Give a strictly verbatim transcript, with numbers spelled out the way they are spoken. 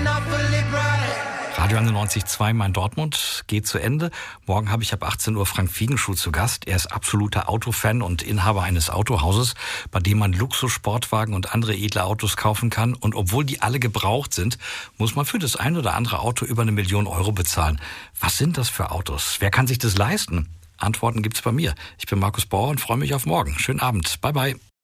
Radio einundneunzig Komma zwei, mein Dortmund, geht zu Ende. Morgen habe ich ab achtzehn Uhr Frank Fiegenschuh zu Gast. Er ist absoluter Autofan und Inhaber eines Autohauses, bei dem man Luxussportwagen und andere edle Autos kaufen kann. Und obwohl die alle gebraucht sind, muss man für das ein oder andere Auto über eine Million Euro bezahlen. Was sind das für Autos? Wer kann sich das leisten? Antworten gibt's bei mir. Ich bin Markus Bauer und freue mich auf morgen. Schönen Abend. Bye, bye.